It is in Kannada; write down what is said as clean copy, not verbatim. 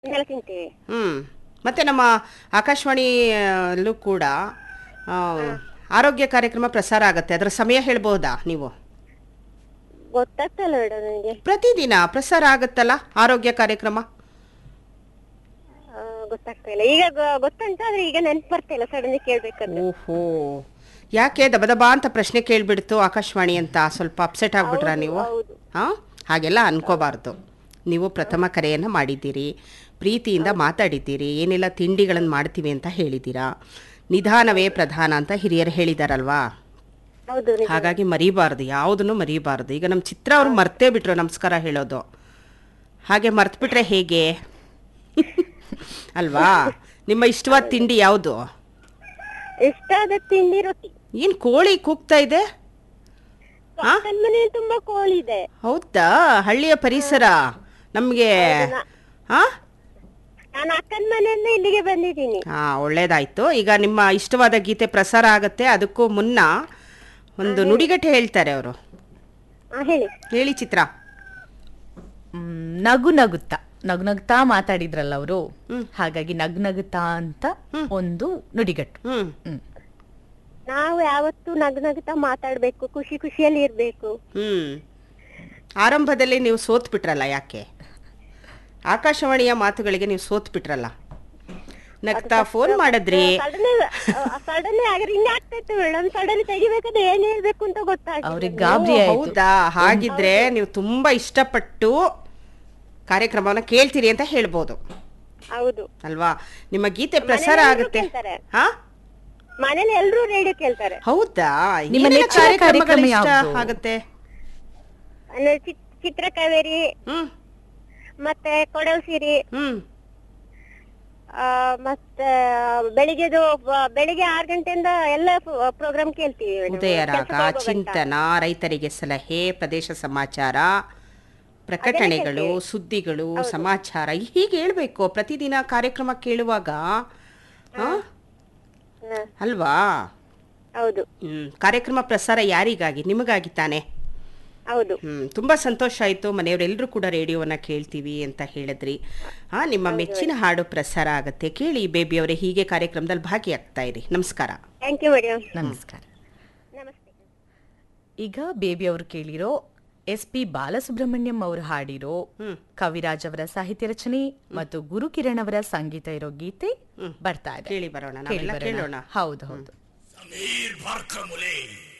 ಇದೆಲ್ಲ ತಿಂತೀವಿ. ಹ್ಮ್. ಮತ್ತೆ ನಮ್ಮ ಆಕಾಶವಾಣಿಯಲ್ಲೂ ಕೂಡ ಆ, ಆರೋಗ್ಯ ಕಾರ್ಯಕ್ರಮ ಪ್ರಸಾರ ಆಗತ್ತೆ. ಅದರ ಸಮಯ ಹೇಳ್ಬಹುದಾ ನೀವು? ಗೊತ್ತಾಗ್ತಲ್ಲ ಮೇಡಮ್ ನನಗೆ. ಪ್ರತಿದಿನ ಪ್ರಸಾರ ಆಗತ್ತಲ್ಲ ಆರೋಗ್ಯ ಕಾರ್ಯಕ್ರಮ? ಗೊತ್ತಾಗ್ತಾ ಇಲ್ಲ ಈಗ. ಗೊತ್ತುಂಟು ಆದ್ರೆ ಈಗ ನೆನ್ಪು ಬರ್ತಾ ಇಲ್ಲ, ಸಡನ್ಲಿ ಕೇಳ್ಬೇಕಾದ್ರೆ. ಓಹೋ, ಯಾಕೆ ದಬದಬಾ ಅಂತ ಪ್ರಶ್ನೆ ಕೇಳ್ಬಿಡ್ತು ಆಕಾಶವಾಣಿ ಅಂತ ಸ್ವಲ್ಪ ಅಪ್ಸೆಟ್ ಆಗ್ಬಿಟ್ರಾ ನೀವು? ಹೌದು. ಹಾಂ, ಹಾಗೆಲ್ಲ ಅನ್ಕೋಬಾರ್ದು. ನೀವು ಪ್ರಥಮ ಕರೆಯನ್ನು ಮಾಡಿದ್ದೀರಿ, ಪ್ರೀತಿಯಿಂದ ಮಾತಾಡಿದ್ದೀರಿ, ಏನೆಲ್ಲ ತಿಂಡಿಗಳನ್ನು ಮಾಡ್ತೀವಿ ಅಂತ ಹೇಳಿದ್ದೀರಾ. ನಿಧಾನವೇ ಪ್ರಧಾನ ಅಂತ ಹಿರಿಯರು ಹೇಳಿದಾರಲ್ವಾ? ಹೌದು ನಿಜ. ಹಾಗಾಗಿ ಮರಿಬಾರ್ದು, ಯಾವುದನ್ನು ಮರಿಬಾರ್ದು. ಈಗ ನಮ್ಮ ಚಿತ್ರ ಅವರು ಮರ್ತೇ ಬಿಟ್ರು ನಮಸ್ಕಾರ ಹೇಳೋದು. ಹಾಗೆ ಮರ್ತ್ಬಿಟ್ರೆ ಹೇಗೆ ಅಲ್ವಾ? ನಿಮ್ಮ ಇಷ್ಟವಾದ ತಿಂಡಿ ಯಾವುದು? ಇಷ್ಟಾದ ತಿಂಡಿ ರೊಟ್ಟಿ. ಏನು ಕೋಳಿ ಕೂಗ್ತಾ ಇದೆ? ನನ್ನ ಮನೆಯಲ್ಲಿ ತುಂಬಾ ಕೋಳಿ ಇದೆ. ಹೌದಾ? ಹಳ್ಳಿಯ ಪರಿಸರ ನಮಗೆ. ಹಾ ನಾನು ಅಕ್ಕನ ಮನೆಯಿಂದ ಇಲ್ಲಿಗೆ ಬಂದಿದ್ದೀನಿ. ಹಾ, ಒಳ್ಳೇದಾಯ್ತು. ಈಗ ನಿಮ್ಮ ಇಷ್ಟವಾದ ಗೀತೆ ಪ್ರಸಾರ ಆಗತ್ತೆ. ಅದಕ್ಕೂ ಮುನ್ನ ಒಂದು ನುಡಿಗಟ್ಟೆ ಹೇಳ್ತಾರೆ ಅವರು. ಹೇಳಿ. ಹೇಳಿ ಚಿತ್ರ. ನಗು ನಗುತ್ತಾ ನಗು ನಗುತ್ತಾ ಮಾತಾಡಿದ್ರಲ್ಲ ಅವರು, ಹಾಗಾಗಿ ನಗು ನಗುತ್ತಾ ಅಂತ ಒಂದು ನುಡಿಗಟ್ಟು. ನಾವು ಯಾವತ್ತೂ ನಗ್ನಗ್ತಾ ಮಾತಾಡ್ಬೇಕು, ಖುಷಿ ಖುಷಿಯಲ್ಲಿ ಇರ್ಬೇಕು. ಆರಂಭದಲ್ಲಿ ನೀವು ಸೋತ್ ಬಿಟ್ರಲ್ಲ, ಯಾಕೆ? ಆಕಾಶವಾಣಿಯ ಮಾತುಗಳಿಗೆ ನೀವು ಸೋತ್ ಬಿಟ್ರಲ್ಲ. ನಗ್ತಾ ಫೋನ್ ಮಾಡಿದ್ರಿ. ಸಡನ್ಲಿ ಆದ್ರೆ ಹಿಂಗೆ ಆಗ್ತೈತೆ ಮೇಡಮ್. ಸಡನ್ಲಿ ತೆಗಿಬೇಕಾದ್ರೆ ಏನ್ ಹೇಳ್ಬೇಕು ಅಂತ ಗೊತ್ತಾಗ. ಅವ್ರಿಗೆ ಗಾಬರಿ ಆಯ್ತು. ಹೌದಾ? ಹಾಗಿದ್ರೆ ನೀವು ತುಂಬಾ ಇಷ್ಟಪಟ್ಟು ಕಾರ್ಯಕ್ರಮವನ್ನ ಕೇಳ್ತೀರಿ ಅಂತ ಹೇಳ್ಬೋದು. ಹೌದು ಅಲ್ವಾ? ನಿಮ್ಮ ಗೀತೆ ಪ್ರಸಾರ ಆಗುತ್ತೆ. ಹಾ, ಮನೇಲಿ ಎಲ್ರೂ ರೇಡಿಯೋ ಕೇಳ್ತಾರೆ. ಹೌದಾ? ನಿಮ್ಮ ಏನೆಲ್ಲ ನೆಚ್ಚಿನ ಕಾರ್ಯಕ್ರಮ ಇಷ್ಟ ಯಾವ್ದು? ಆಗುತ್ತೆ? ಅಂದ್ರೆ ಚಿತ್ರಕಾವೇರಿ, ಹ್ಮ್ ಮತ್ತೆ ಕೊಡವ್ ಸಿರಿ, ಹ್ಮ್ ಮತ್ತೆ ಬೆಳಿಗ್ಗೆ 6 ಗಂಟೆಯಿಂದ ಎಲ್ಲ ಪ್ರೋಗ್ರಾಮ್ ಕೇಳ್ತೀವಿ madam. ಉದಯ ರಾಗ, ಕೆಲ್ಸಕ್ಕೆ ಹೋಗೋ ಗಂಟ. ಚಿಂತನ, ರೈತರಿಗೆ ಸಲಹೆ, ಪ್ರದೇಶ ಸಮಾಚಾರ, ಪ್ರಕಟಣೆಗಳು, ಸುದ್ದಿಗಳು, ಸಮಾಚಾರ ಹೀಗೆ ಹೇಳ್ಬೇಕು ಪ್ರತಿದಿನ ಕಾರ್ಯಕ್ರಮ ಕೇಳುವಾಗ. ಹ, ಅಲ್ವಾ? ಹೌದು ಕಾರ್ಯಕ್ರಮ ಪ್ರಸಾರ ಯಾರಿಗಾಗಿ? ನಿಮಗಾಗಿ ತಾನೆ. ಹೌದು. ತುಂಬಾ ಸಂತೋಷ ಆಯ್ತು. ಮನೆಯವರೆಲ್ಲರೂ ಕೂಡ ರೇಡಿಯೋವನ್ನ ಕೇಳ್ತೀವಿ ಅಂತ ಹೇಳಿದ್ರಿ. ನಿಮ್ಮ ಮೆಚ್ಚಿನ ಹಾಡು ಪ್ರಸಾರ ಆಗತ್ತೆ, ಕೇಳಿ ಬೇಬಿ ಅವರೇ. ಹೀಗೆ ಕಾರ್ಯಕ್ರಮದಲ್ಲಿ ಭಾಗಿಯಾಗ್ತಾ ಇರಿ. ನಮಸ್ಕಾರ. Thank you madam. ನಮಸ್ಕಾರ. ನಮಸ್ತೆ. ಈಗ ಬೇಬಿ ಅವರು ಕೇಳಿರೋ SP ಬಾಲಸುಬ್ರಹ್ಮಣ್ಯಂ ಅವರು ಹಾಡಿರೋ, ಕವಿರಾಜ್ ಅವರ ಸಾಹಿತ್ಯ ರಚನೆ ಮತ್ತು ಗುರುಕಿರಣ್ ಅವರ ಸಂಗೀತ ಇರೋ ಗೀತೆ ಬರ್ತಾ ಇದೆ. ಕೇಳಿ ಬರೋಣ, ಕೇಳಿ ನಾವೆಲ್ಲ ಬರೋಣ. ಕೇಳೋಣ. ಹೌದು ಹೌದು.